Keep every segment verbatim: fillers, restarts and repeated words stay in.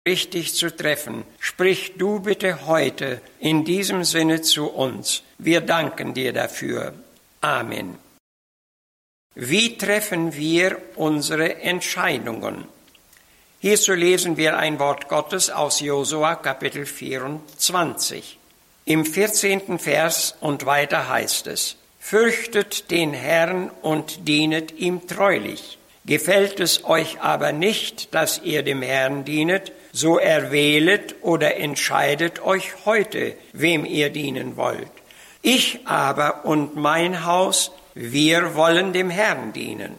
richtig zu treffen. Sprich du bitte heute in diesem Sinne zu uns. Wir danken dir dafür. Amen. Wie treffen wir unsere Entscheidungen? Hierzu lesen wir ein Wort Gottes aus Josua Kapitel vierundzwanzig. Im vierzehnten Vers und weiter heißt es: Fürchtet den Herrn und dienet ihm treulich. Gefällt es euch aber nicht, dass ihr dem Herrn dienet, so erwählet oder entscheidet euch heute, wem ihr dienen wollt. Ich aber und mein Haus, wir wollen dem Herrn dienen.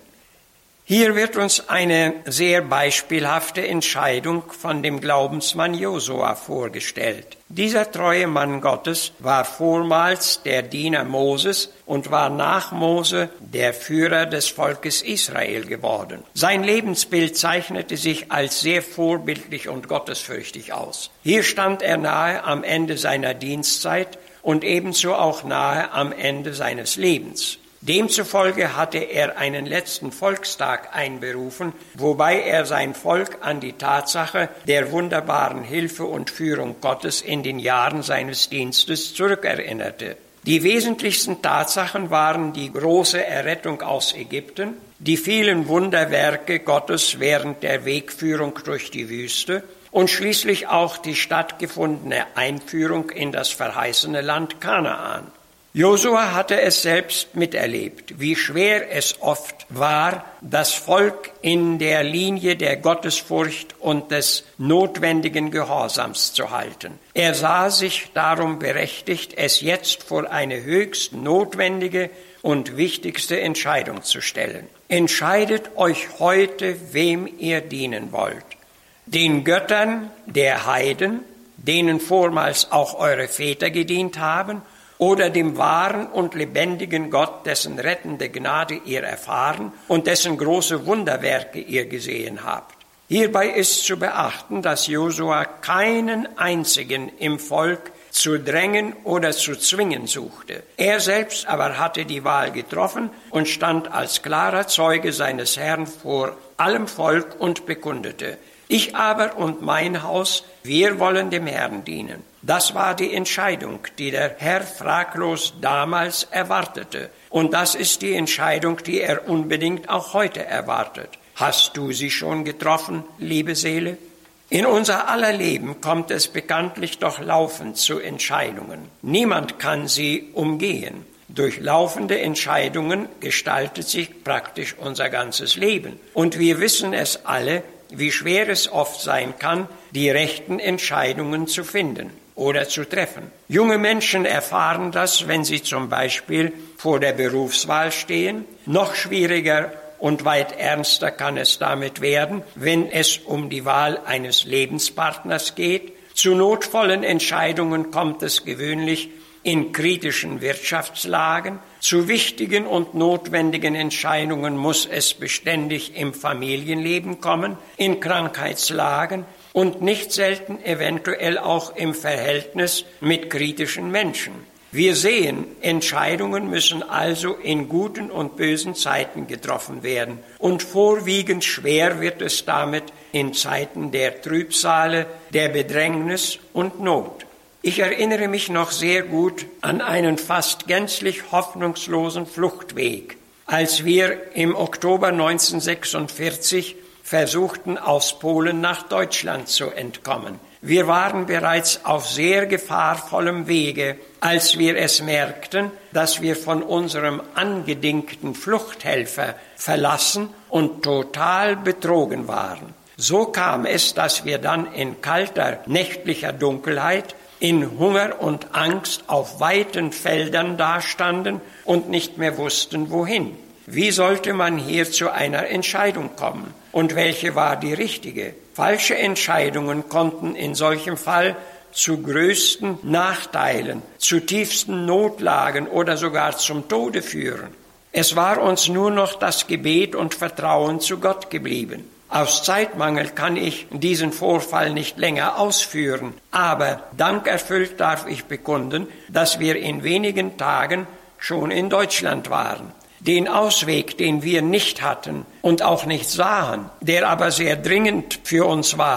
Hier wird uns eine sehr beispielhafte Entscheidung von dem Glaubensmann Josua vorgestellt. Dieser treue Mann Gottes war vormals der Diener Moses und war nach Mose der Führer des Volkes Israel geworden. Sein Lebensbild zeichnete sich als sehr vorbildlich und gottesfürchtig aus. Hier stand er nahe am Ende seiner Dienstzeit und ebenso auch nahe am Ende seines Lebens. Demzufolge hatte er einen letzten Volkstag einberufen, wobei er sein Volk an die Tatsache der wunderbaren Hilfe und Führung Gottes in den Jahren seines Dienstes zurückerinnerte. Die wesentlichsten Tatsachen waren die große Errettung aus Ägypten, die vielen Wunderwerke Gottes während der Wegführung durch die Wüste und schließlich auch die stattgefundene Einführung in das verheißene Land Kanaan. Josua hatte es selbst miterlebt, wie schwer es oft war, das Volk in der Linie der Gottesfurcht und des notwendigen Gehorsams zu halten. Er sah sich darum berechtigt, es jetzt vor eine höchst notwendige und wichtigste Entscheidung zu stellen. Entscheidet euch heute, wem ihr dienen wollt. Den Göttern der Heiden, denen vormals auch eure Väter gedient haben, oder dem wahren und lebendigen Gott, dessen rettende Gnade ihr erfahren und dessen große Wunderwerke ihr gesehen habt. Hierbei ist zu beachten, dass Josua keinen einzigen im Volk zu drängen oder zu zwingen suchte. Er selbst aber hatte die Wahl getroffen und stand als klarer Zeuge seines Herrn vor allem Volk und bekundete: Ich aber und mein Haus, wir wollen dem Herrn dienen. Das war die Entscheidung, die der Herr fraglos damals erwartete. Und das ist die Entscheidung, die er unbedingt auch heute erwartet. Hast du sie schon getroffen, liebe Seele? In unser aller Leben kommt es bekanntlich doch laufend zu Entscheidungen. Niemand kann sie umgehen. Durch laufende Entscheidungen gestaltet sich praktisch unser ganzes Leben. Und wir wissen es alle, wie schwer es oft sein kann, die rechten Entscheidungen zu finden oder zu treffen. Junge Menschen erfahren das, wenn sie zum Beispiel vor der Berufswahl stehen. Noch schwieriger und weit ernster kann es damit werden, wenn es um die Wahl eines Lebenspartners geht. Zu notvollen Entscheidungen kommt es gewöhnlich in kritischen Wirtschaftslagen. Zu wichtigen und notwendigen Entscheidungen muss es beständig im Familienleben kommen, in Krankheitslagen und nicht selten eventuell auch im Verhältnis mit kritischen Menschen. Wir sehen, Entscheidungen müssen also in guten und bösen Zeiten getroffen werden. Und vorwiegend schwer wird es damit in Zeiten der Trübsale, der Bedrängnis und Not. Ich erinnere mich noch sehr gut an einen fast gänzlich hoffnungslosen Fluchtweg, als wir im Oktober neunzehnhundertsechsundvierzig versuchten, aus Polen nach Deutschland zu entkommen. Wir waren bereits auf sehr gefahrvollem Wege, als wir es merkten, dass wir von unserem angedingten Fluchthelfer verlassen und total betrogen waren. So kam es, dass wir dann in kalter nächtlicher Dunkelheit, in Hunger und Angst auf weiten Feldern dastanden und nicht mehr wussten, wohin. Wie sollte man hier zu einer Entscheidung kommen? Und welche war die richtige? Falsche Entscheidungen konnten in solchem Fall zu größten Nachteilen, zu tiefsten Notlagen oder sogar zum Tode führen. Es war uns nur noch das Gebet und Vertrauen zu Gott geblieben. Aus Zeitmangel kann ich diesen Vorfall nicht länger ausführen, aber dankerfüllt darf ich bekunden, dass wir in wenigen Tagen schon in Deutschland waren. Den Ausweg, den wir nicht hatten und auch nicht sahen, der aber sehr dringend für uns war,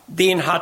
den hat